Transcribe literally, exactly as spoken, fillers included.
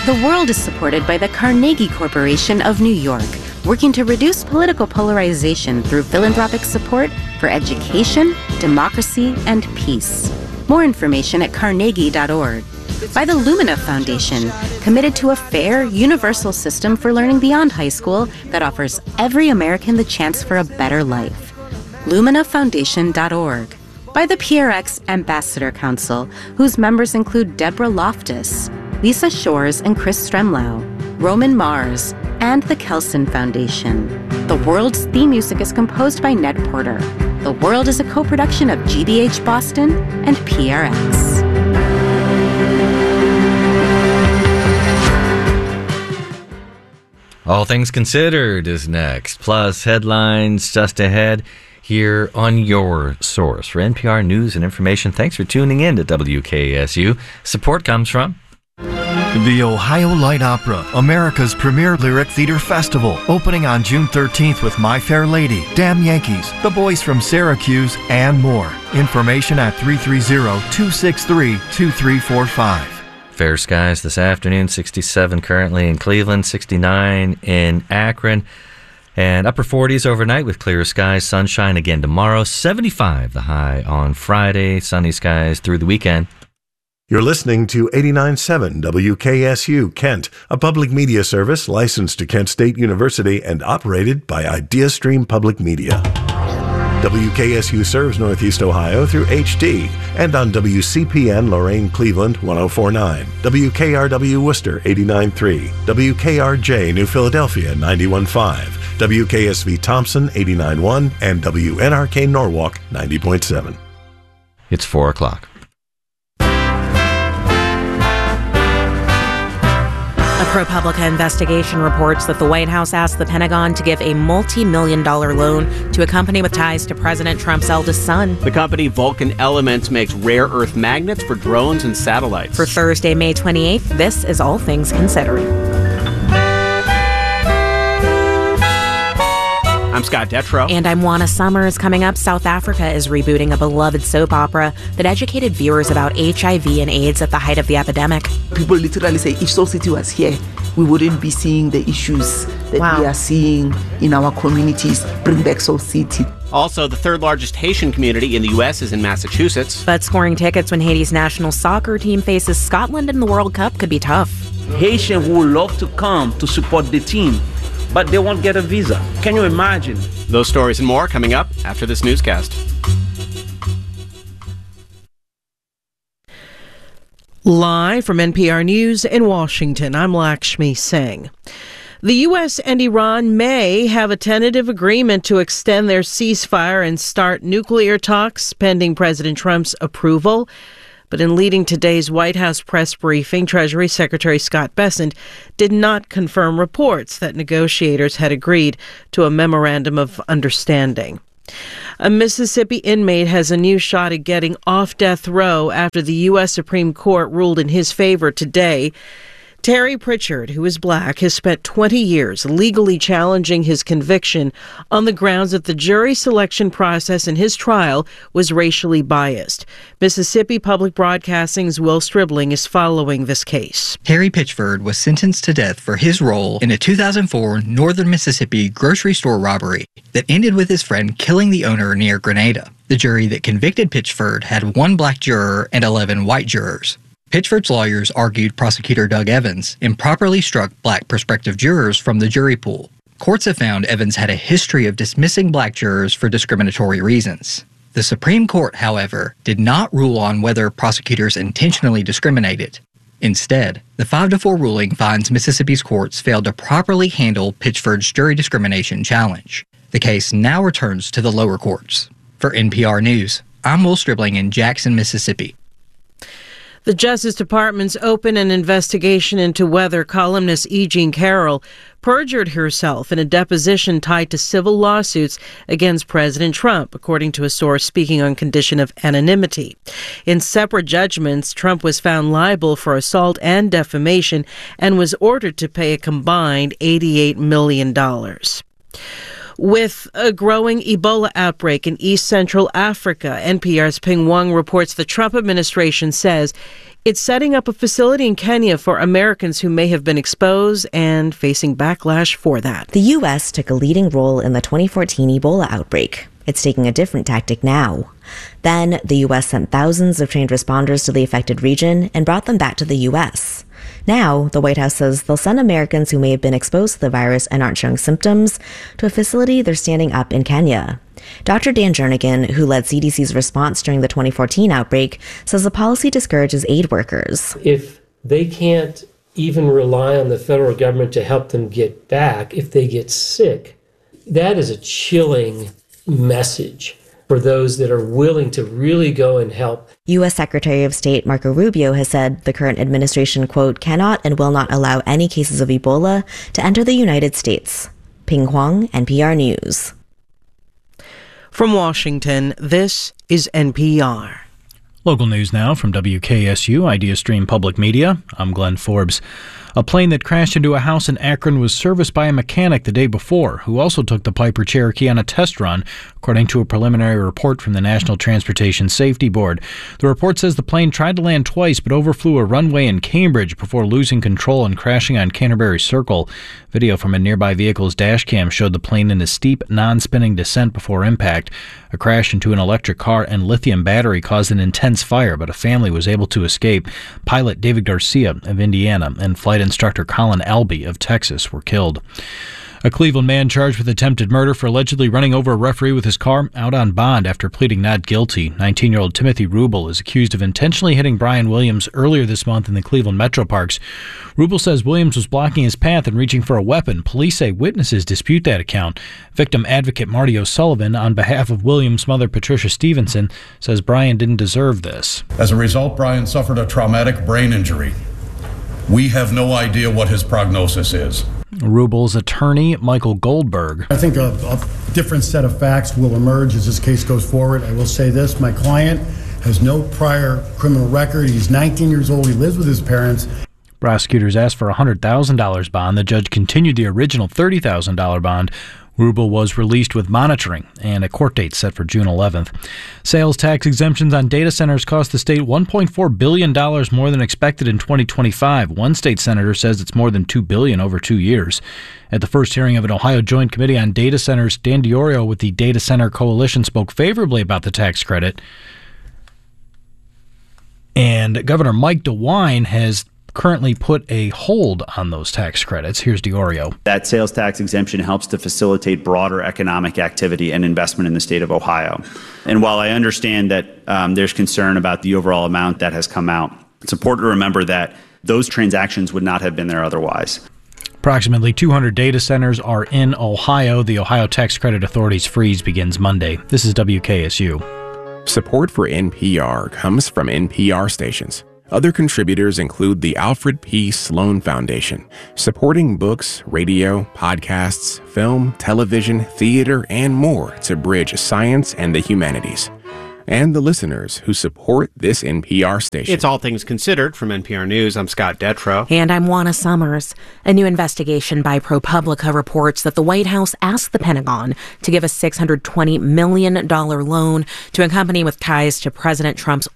The World is supported by the Carnegie Corporation of New York, working to reduce political polarization through philanthropic support for education, democracy, and peace. More information at carnegie dot org. By the Lumina Foundation, committed to a fair, universal system for learning beyond high school that offers every American the chance for a better life. lumina foundation dot org. By the P R X Ambassador Council, whose members include Deborah Loftus, Lisa Shores and Chris Stremlau, Roman Mars, and the Kelson Foundation. The World's theme music is composed by Ned Porter. The World is a co-production of G B H Boston and P R X. All Things Considered is next, plus headlines just ahead here on your source for N P R News and Information. Thanks for tuning in to W K S U. Support comes from the Ohio Light Opera, America's premier lyric theater festival, opening on June thirteenth with My Fair Lady, Damn Yankees, The Boys from Syracuse, and more. Information at three three zero, two six three, two three four five. Fair skies this afternoon, sixty-seven currently in Cleveland, sixty-nine in Akron, and upper forties overnight with clear skies, sunshine again tomorrow, seventy-five the high on Friday, sunny skies through the weekend. You're listening to eighty-nine point seven W K S U Kent, a public media service licensed to Kent State University and operated by IdeaStream Public Media. W K S U serves Northeast Ohio through H D and on W C P N Lorain Cleveland one oh four point nine, W K R W Worcester eighty-nine point three, W K R J New Philadelphia ninety-one point five, W K S V Thompson eighty-nine point one, and W N R K Norwalk ninety point seven. It's four o'clock. A ProPublica investigation reports that the White House asked the Pentagon to give a multi-million dollar loan to a company with ties to President Trump's eldest son. The company Vulcan Elements makes rare earth magnets for drones and satellites. For Thursday, May twenty-eighth, this is All Things Considered. I'm Scott Detrow. And I'm Juana Summers. Coming up, South Africa is rebooting a beloved soap opera that educated viewers about H I V and AIDS at the height of the epidemic. People literally say, if Soul City was here, we wouldn't be seeing the issues that wow. we are seeing in our communities. Bring back Soul City. Also, the third largest Haitian community in the U S is in Massachusetts. But scoring tickets when Haiti's national soccer team faces Scotland in the World Cup could be tough. Haitians would love to come to support the team, but they won't get a visa. Can you imagine? Those stories and more coming up after this newscast. Live from N P R News in Washington, I'm Lakshmi Singh. The U S and Iran may have a tentative agreement to extend their ceasefire and start nuclear talks pending President Trump's approval. But in leading today's White House press briefing, Treasury Secretary Scott Bessent did not confirm reports that negotiators had agreed to a memorandum of understanding. A Mississippi inmate has a new shot at getting off death row after the U S Supreme Court ruled in his favor today. Terry Pritchard, who is black, has spent twenty years legally challenging his conviction on the grounds that the jury selection process in his trial was racially biased. Mississippi Public Broadcasting's Will Stribling is following this case. Terry Pitchford was sentenced to death for his role in a two thousand four Northern Mississippi grocery store robbery that ended with his friend killing the owner near Grenada. The jury that convicted Pitchford had one black juror and eleven white jurors. Pitchford's lawyers argued prosecutor Doug Evans improperly struck black prospective jurors from the jury pool. Courts have found Evans had a history of dismissing black jurors for discriminatory reasons. The Supreme Court, however, did not rule on whether prosecutors intentionally discriminated. Instead, the five to four ruling finds Mississippi's courts failed to properly handle Pitchford's jury discrimination challenge. The case now returns to the lower courts. For N P R News, I'm Will Stribling in Jackson, Mississippi. The Justice Department's opened an investigation into whether columnist E. Jean Carroll perjured herself in a deposition tied to civil lawsuits against President Trump, according to a source speaking on condition of anonymity. In separate judgments, Trump was found liable for assault and defamation and was ordered to pay a combined eighty-eight million dollars. With a growing Ebola outbreak in East Central Africa, N P R's Ping Wang reports the Trump administration says it's setting up a facility in Kenya for Americans who may have been exposed and facing backlash for that. The U S took a leading role in the twenty fourteen Ebola outbreak. It's taking a different tactic now. Then, the U S sent thousands of trained responders to the affected region and brought them back to the U S. Now, the White House says they'll send Americans who may have been exposed to the virus and aren't showing symptoms to a facility they're standing up in Kenya. Doctor Dan Jernigan, who led C D C's response during the twenty fourteen outbreak, says the policy discourages aid workers. If they can't even rely on the federal government to help them get back if they get sick, that is a chilling message for those that are willing to really go and help. U S Secretary of State Marco Rubio has said the current administration, quote, cannot and will not allow any cases of Ebola to enter the United States. Ping Huang, N P R News. From Washington, this is N P R. Local news now from W K S U, IdeaStream Public Media. I'm Glenn Forbes. A plane that crashed into a house in Akron was serviced by a mechanic the day before, who also took the Piper Cherokee on a test run, according to a preliminary report from the National Transportation Safety Board. The report says the plane tried to land twice but overflew a runway in Cambridge before losing control and crashing on Canterbury Circle. Video from a nearby vehicle's dash cam showed the plane in a steep, non-spinning descent before impact. A crash into an electric car and lithium battery caused an intense fire, but a family was able to escape. Pilot David Garcia of Indiana and flight instructor Colin Albee of Texas were killed. A Cleveland man charged with attempted murder for allegedly running over a referee with his car out on bond after pleading not guilty. nineteen-year-old Timothy Rubel is accused of intentionally hitting Brian Williams earlier this month in the Cleveland Metro Parks. Rubel says Williams was blocking his path and reaching for a weapon. Police say witnesses dispute that account. Victim advocate Marty O'Sullivan, on behalf of Williams' mother Patricia Stevenson, says Brian didn't deserve this. As a result, Brian suffered a traumatic brain injury. We have no idea what his prognosis is. Rubel's attorney, Michael Goldberg. I think a, a different set of facts will emerge as this case goes forward. I will say this, my client has no prior criminal record. He's nineteen years old. He lives with his parents. Prosecutors asked for a one hundred thousand dollars bond. The judge continued the original thirty thousand dollars bond. Rubel was released with monitoring and a court date set for June eleventh. Sales tax exemptions on data centers cost the state one point four billion dollars more than expected in twenty twenty-five. One state senator says it's more than two billion dollars over two years. At the first hearing of an Ohio Joint Committee on Data Centers, Dan DiOrio with the Data Center Coalition spoke favorably about the tax credit. And Governor Mike DeWine has currently put a hold on those tax credits. Here's DiOrio. That sales tax exemption helps to facilitate broader economic activity and investment in the state of Ohio. And while I understand that um, there's concern about the overall amount that has come out, it's important to remember that those transactions would not have been there otherwise. Approximately two hundred data centers are in Ohio. The Ohio Tax Credit Authority's freeze begins Monday. This is W K S U. Support for N P R comes from N P R stations. Other contributors include the Alfred P. Sloan Foundation, supporting books, radio, podcasts, film, television, theater, and more to bridge science and the humanities. And the listeners who support this N P R station. It's All Things Considered from N P R News. I'm Scott Detrow. And I'm Juana Summers. A new investigation by ProPublica reports that the White House asked the Pentagon to give a six hundred twenty million dollars loan to a company with ties to President Trump's